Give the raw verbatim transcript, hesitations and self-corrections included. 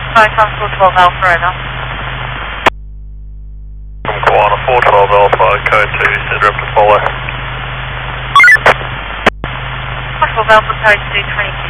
Sorry, Tom four twelve Alpha, over. From Koala four twelve Alpha, code two, set up to follow. four twelve Alpha, code two twenty-two.